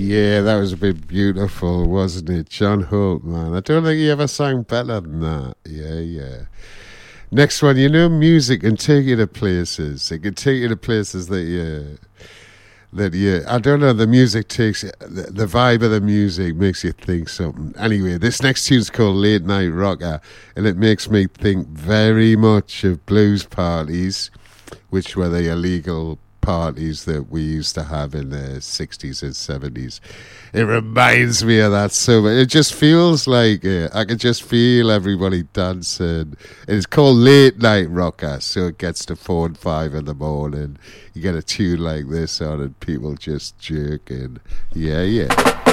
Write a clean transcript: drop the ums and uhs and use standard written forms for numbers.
Yeah, that was a bit beautiful, wasn't it? John Holt, man. I don't think he ever sang better than that. Yeah, yeah. Next one, music can take you to places. It can take you to places that I don't know, the music takes, the vibe of the music makes you think something. Anyway, this next tune's called Late Night Rocker, and it makes me think very much of blues parties, which were the illegal parties that we used to have in the 60s and 70s. It reminds me of that so much. It just feels like I can just feel everybody dancing. It's called Late Night Rocker, so it gets to 4 and 5 in the morning. You get a tune like this on and people just jerking. Yeah, yeah.